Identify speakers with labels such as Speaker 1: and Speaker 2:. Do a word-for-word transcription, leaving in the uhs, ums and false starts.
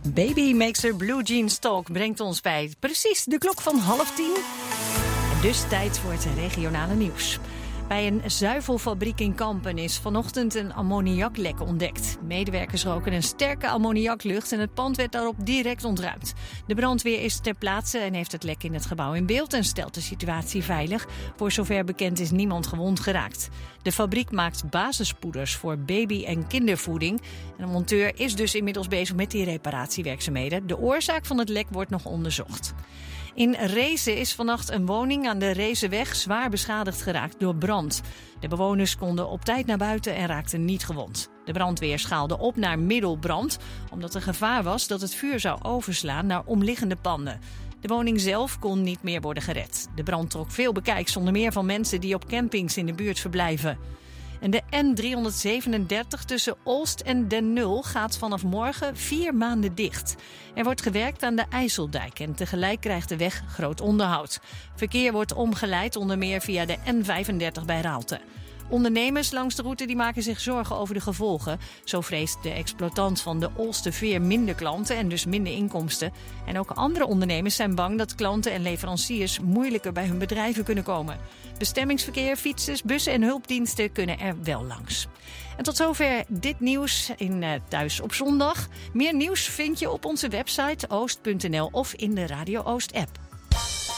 Speaker 1: Baby Makes Her Blue Jeans Talk brengt ons bij precies de klok van half tien. En dus tijd voor het regionale nieuws. Bij een zuivelfabriek in Kampen is vanochtend een ammoniaklek ontdekt. Medewerkers roken een sterke ammoniaklucht en het pand werd daarop direct ontruimd. De brandweer is ter plaatse en heeft het lek in het gebouw in beeld en stelt de situatie veilig. Voor zover bekend is niemand gewond geraakt. De fabriek maakt basispoeders voor baby- en kindervoeding. En de monteur is dus inmiddels bezig met die reparatiewerkzaamheden. De oorzaak van het lek wordt nog onderzocht. In Rezen is vannacht een woning aan de Rezenweg zwaar beschadigd geraakt door brand. De bewoners konden op tijd naar buiten en raakten niet gewond. De brandweer schaalde op naar middelbrand, omdat er gevaar was dat het vuur zou overslaan naar omliggende panden. De woning zelf kon niet meer worden gered. De brand trok veel bekijks, onder meer van mensen die op campings in de buurt verblijven. En de N driehonderdzevenendertig tussen Olst en Den Nul gaat vanaf morgen vier maanden dicht. Er wordt gewerkt aan de IJsseldijk en tegelijk krijgt de weg groot onderhoud. Verkeer wordt omgeleid onder meer via de N vijfendertig bij Raalte. Ondernemers langs de route die maken zich zorgen over de gevolgen. Zo vreest de exploitant van de Olsterveer minder klanten en dus minder inkomsten. En ook andere ondernemers zijn bang dat klanten en leveranciers moeilijker bij hun bedrijven kunnen komen. Bestemmingsverkeer, fietsers, bussen en hulpdiensten kunnen er wel langs. En tot zover dit nieuws in uh, Thuis op zondag. Meer nieuws vind je op onze website oost punt n l of in de Radio Oost app.